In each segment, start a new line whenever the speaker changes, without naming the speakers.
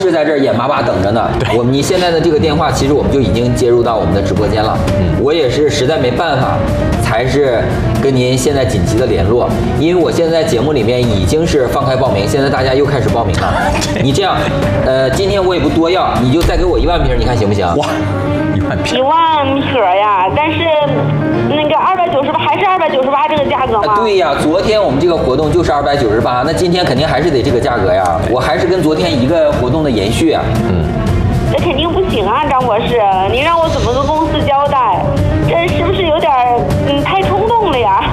是在这儿眼巴巴等着呢。你现在的这个电话，其实我们就已经接入到我们的直播间了。我也是实在没办法，才是跟您现在紧急的联络，因为我现在节目里面已经是放开报名，现在大家又开始报名了。你这样，今天我也不多要，你就再给我1万瓶，你看行不行？
哇，1万瓶
！1万盒呀，但是那个298还是298这个价格吗？
对呀，昨天我们这个活动就是298，那今天肯定还是得这个价格呀。我还是跟昨天一个活动的延续啊。
这肯定不行啊，张博士，你让我怎么跟公司交代？这是不是有点太冲动了呀？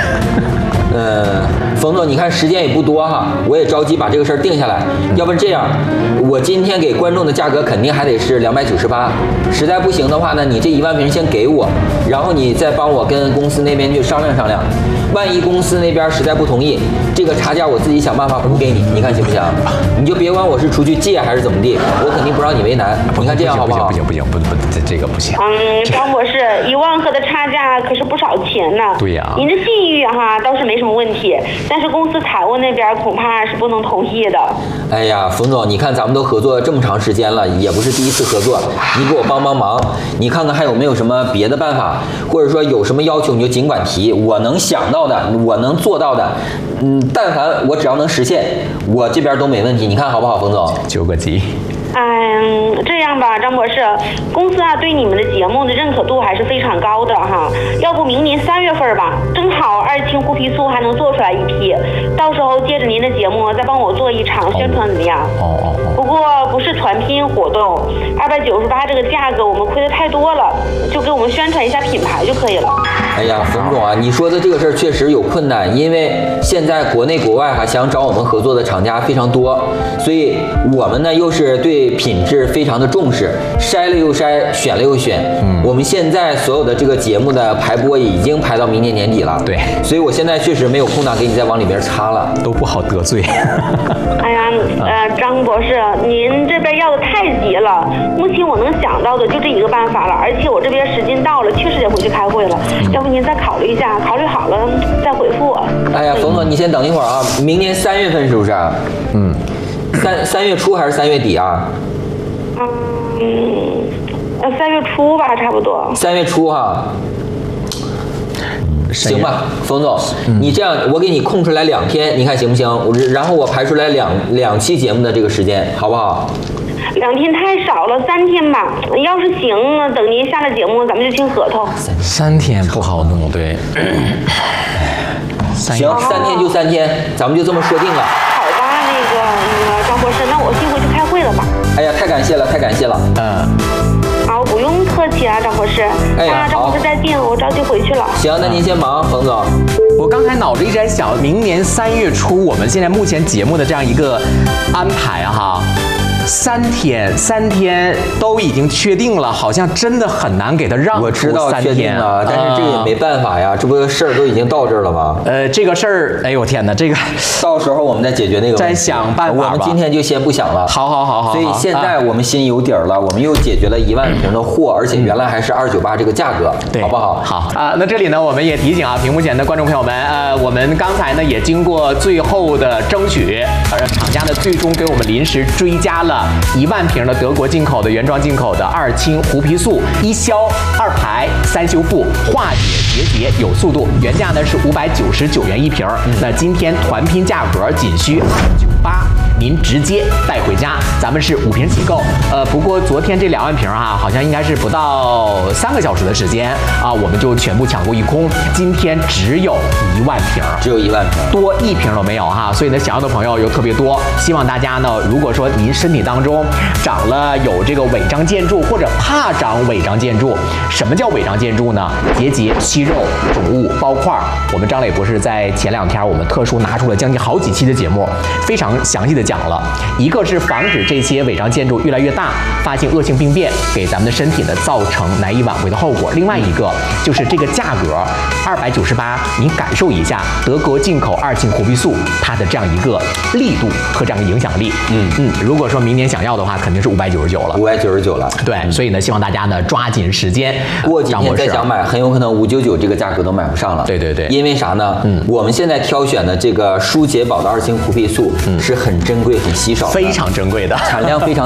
冯总，你看时间也不多哈，我也着急把这个事儿定下来。要不然这样，我今天给观众的价格肯定还得是298，实在不行的话呢，你这1万瓶先给我，然后你再帮我跟公司那边去商量商量。万一公司那边实在不同意，这个差价我自己想办法补给你，你看行不行？你就别管我是出去借还是怎么地，我肯定不让你为难。你看这样好不好？
不行，这个不行。
张博士，1万盒的差价可是不少钱呢。
对呀。
您的信誉哈倒是没什么问题，但是公司财务那边恐怕是不能同意的。
哎呀，冯总，你看咱们都合作这么长时间了，也不是第一次合作，你给我帮忙，你看看还有没有什么别的办法，或者说有什么要求你就尽管提，我能想到的，我能做到的，但凡我只要能实现，我这边都没问题，你看好不好，冯总
？9个急。
这样吧，张博士，公司啊对你们的节目的认可度还是非常高的哈。要不明年3月份吧，正好2氢胡皮素还能做出来一批，到时候借着您的节目再帮我做一场宣传怎么样？不过不是传拼活动，298这个价格我们亏得太多了，就给我们宣传一下品牌就可以了。
哎呀，冯总啊，你说的这个事儿确实有困难，因为现在国内国外想找我们合作的厂家非常多，所以我们呢又是对品质非常的重视，筛了又筛，选了又选。我们现在所有的这个节目的排播已经排到明年年底了。
对，
所以我现在确实没有空档给你再往里边插了，
都不好得罪。
哎呀，张博士，您这边要的太急了，目前我能想到的就这一个办法了，而且我这边时间到了，确实得回去开会了。要不您再考虑一下，考虑好了再回复我。
哎呀，冯总，你先等一会儿啊，明年3月份是不是？3月初还是3月底啊
？3月初吧，差不多。
3月初哈。行吧，冯总，你这样，我给你空出来2天，你看行不行？然后我排出来两期节目的这个时间，好不好
？2天太少了，3天吧。要是行，等您下了节目，咱们就签合同。
3天不好弄，对。
行，3天就3天，咱们就这么说定了。
好吧，那个张博士，那我先回去开会了吧。
哎呀，太感谢了，太感谢了。
好，不用客气啊，张博士。那张博士再见，我着急回去了。
行，那您先忙，冯总。
我刚才脑子一直在想，明年3月初，我们现在目前节目的这样一个安排哈。3天都已经确定了，好像真的很难给他让出3天。我知道
确定了，但是这个也没办法呀，这不事儿都已经到这儿了吗？
这个事儿，哎呦天哪，这个
到时候我们再解决那个问题。
再想办法吧。
我们今天就先不想了。
好。
所以现在我们心有底儿了，我们又解决了1万瓶的货，而且原来还是298这个价格，好不好？
好啊，那这里呢，我们也提醒啊，屏幕前的观众朋友们，我们刚才呢也经过最后的争取，厂家呢最终给我们临时追加了1万瓶的德国进口的原装进口的2氢胡皮素1消2排3修复化解结节有速度，原价呢是599元1瓶，那今天团拼价格仅需298，您直接带回家，咱们是5瓶起购。不过昨天这2万瓶啊，好像应该是不到3个小时的时间啊，我们就全部抢购一空。今天只有1万瓶，
只有1万瓶，
多1瓶都没有哈。所以呢，想要的朋友又特别多。希望大家呢，如果说您身体当中长了有这个违章建筑，或者怕长违章建筑，什么叫违章建筑呢？结节、息肉、肿物、包块。我们张磊博士在前2天，我们特殊拿出了将近好几期的节目，非常详细的讲了。一个是防止这些违章建筑越来越大，发现恶性病变，给咱们的身体呢造成难以挽回的后果。另外一个就是这个价格298，您感受一下德国进口2氢胡皮素它的这样一个力度和这样一个影响力。如果说明年想要的话，肯定是599了
，599了。
对，所以呢，希望大家呢抓紧时间，
过几天再想买，很有可能599这个价格都买不上了。
对，
因为啥呢？我们现在挑选的这个舒洁宝的2氢胡皮素是很珍珍贵、很稀少的，
非常珍贵的，
产量非常。